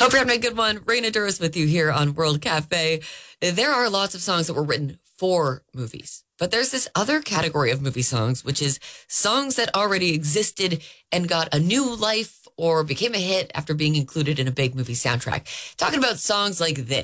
Hope you're having a good one. Raina Duras with you here on World Cafe. There are lots of songs that were written for movies, but there's this other category of movie songs, which is songs that already existed and got a new life or became a hit after being included in a big movie soundtrack. Talking about songs like this.